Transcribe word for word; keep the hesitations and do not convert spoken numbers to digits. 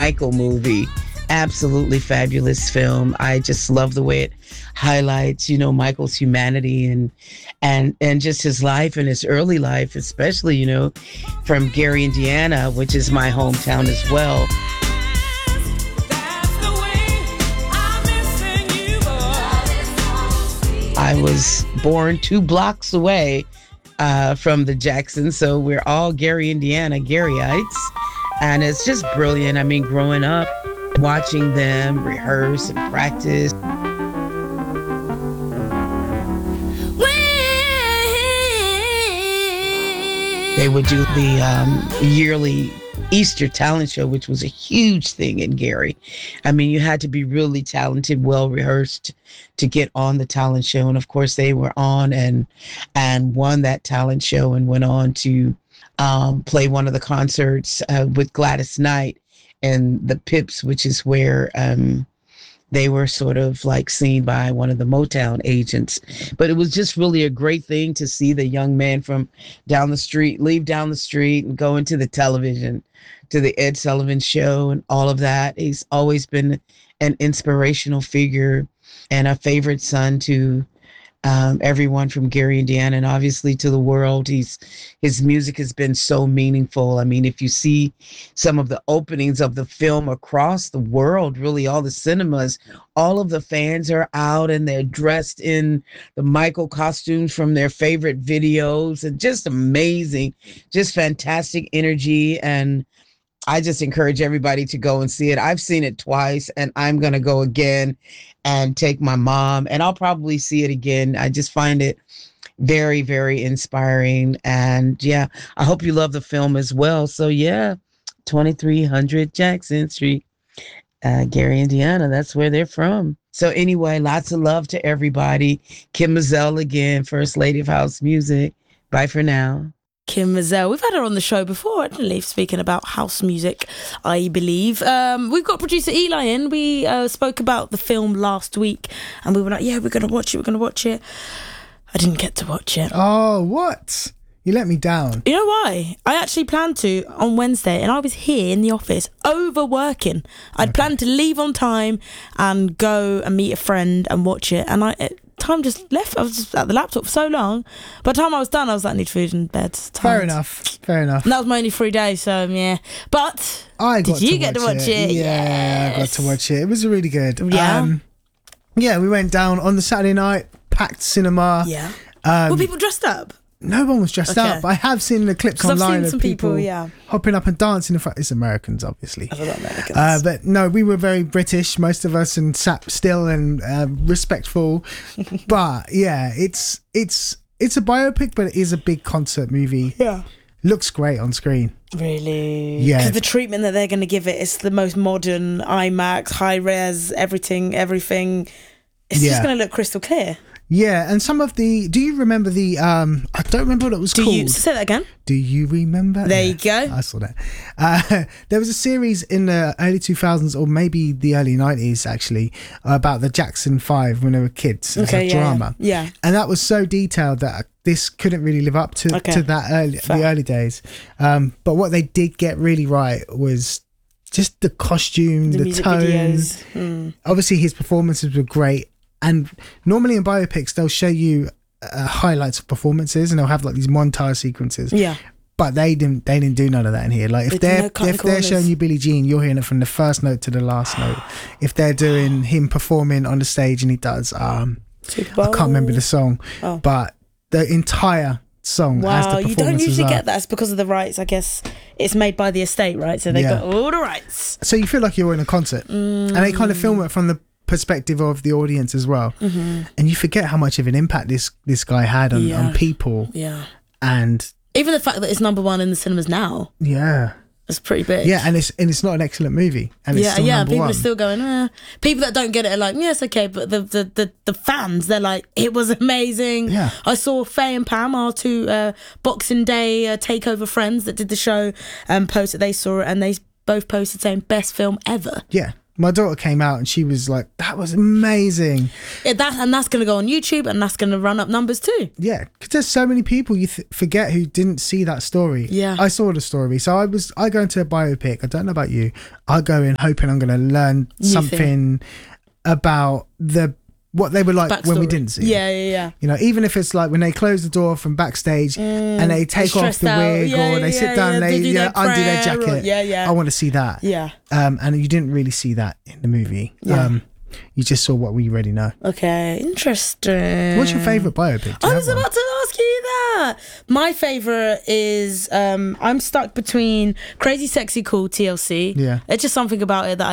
Michael movie. Absolutely fabulous film. I just love the way it highlights, you know, Michael's humanity and and and just his life and his early life, especially, you know, from Gary, Indiana, which is my hometown as well. I was born two blocks away uh, from the Jacksons, so we're all Gary, Indiana, Garyites, and it's just brilliant. I mean, growing up, watching them rehearse and practice. They would do the um, yearly Easter talent show, which was a huge thing in Gary. I mean, you had to be really talented, well rehearsed to get on the talent show. And of course, they were on and and won that talent show and went on to um, play one of the concerts uh, with Gladys Knight and the Pips, which is where um, they were sort of like seen by one of the Motown agents. But it was just really a great thing to see the young man from down the street leave down the street and go into the television, to the Ed Sullivan Show and all of that. He's always been an inspirational figure and a favorite son to um, everyone from Gary, Indiana, and obviously to the world. He's his music has been so meaningful. I mean, if you see some of the openings of the film across the world, really all the cinemas, all of the fans are out and they're dressed in the Michael costumes from their favorite videos, and just amazing, just fantastic energy. And I just encourage everybody to go and see it. I've seen it twice and I'm going to go again and take my mom, and I'll probably see it again. I just find it very, very inspiring. And yeah, I hope you love the film as well. So yeah, twenty-three hundred Jackson Street, uh, Gary, Indiana. That's where they're from. So anyway, lots of love to everybody. Kim Mazzell again, First Lady of House Music. Bye for now. Kim Mazzell. We've had her on the show before, hadn't we? Speaking about house music, I believe. Um, we've got producer Eli in. We uh, spoke about the film last week and we were like, yeah, we're going to watch it, we're going to watch it. I didn't get to watch it. Oh, what? You let me down. You know why? I actually planned to on Wednesday and I was here in the office overworking. I'd okay. planned to leave on time and go and meet a friend and watch it. And I... It, time just left. I was just at the laptop for so long. By the time I was done, I was like, I need food and bed. Fair enough. Fair enough. And that was my only three days, so yeah. But I got did you to get to watch it? it? Yeah, yes. I got to watch it. It was really good. Yeah. Um, yeah, we went down on the Saturday night, packed cinema. Yeah. Um, Were people dressed up? No one was dressed okay. up. I have seen the clips online I've seen of some people, people yeah. hopping up and dancing in front. It's Americans, obviously. I forgot Americans. Uh, but no, we were very British, most of us, and sat still and uh, respectful. But yeah, it's it's it's a biopic, but it is a big concert movie. Yeah, looks great on screen. Really? Yeah. Because the treatment that they're going to give it is the most modern IMAX, high res, everything, everything. It's yeah. just going to look crystal clear. Yeah, and some of the... Do you remember the... Um, I don't remember what it was Do called. You, say that again. Do you remember? There yeah, you go. I saw that. Uh, there was a series in the early two thousands, or maybe the early nineties, actually, about the Jackson Five when they were kids. As okay, a yeah, drama. Yeah. And that was so detailed that this couldn't really live up to, okay. to that early, the early days. Um, but what they did get really right was just the costume, the, the tones. Mm. Obviously, his performances were great. And normally in biopics, they'll show you uh, highlights of performances, and they'll have like these montage sequences. Yeah. But they didn't. They didn't do none of that in here. Like if With they're no if they're showing you Billie Jean, you're hearing it from the first note to the last note. If they're doing him performing on the stage, and he does, um, I can't remember the song, oh. but the entire song wow, has the performances. You don't usually are. get that. It's because of the rights, I guess. It's made by the estate, right? So they've yeah. got all the rights. So you feel like you're in a concert, mm. and they kind of film it from the perspective of the audience as well, mm-hmm. and you forget how much of an impact this this guy had on, yeah. on people. Yeah, and even the fact that it's number one in the cinemas now. Yeah, it's pretty big. Yeah, and it's and it's not an excellent movie. And it's yeah, still yeah. number People one. are still going. Eh. People that don't get it are like, yeah, it's okay. But the the the, the fans, they're like, it was amazing. Yeah, I saw Faye and Pam, our two uh, Boxing Day uh, takeover friends that did the show, um, post that they saw it, and they both posted saying best film ever. Yeah. My daughter came out and she was like, that was amazing. Yeah, that, and that's going to go on YouTube and that's going to run up numbers too. Yeah, because there's so many people you th- forget who didn't see that story. Yeah. I saw the story. So I was, I go into a biopic. I don't know about you. I go in hoping I'm going to learn New something thing. about the what they were like Backstory. when we didn't see it. Yeah, yeah, yeah. You know, even if it's like when they close the door from backstage Mm, and they take off stressed the out. wig Yeah, or they yeah, sit down yeah. and they, They do you know, their undo their prayer or- jacket. yeah, yeah. I want to see that. Yeah. Um, and you didn't really see that in the movie. Yeah. Um, you just saw what we already know. Okay, interesting. What's your favourite biopic? Do you I have was one? about to ask you that. My favourite is um, I'm stuck between Crazy Sexy Cool T L C. Yeah. It's just something about it that I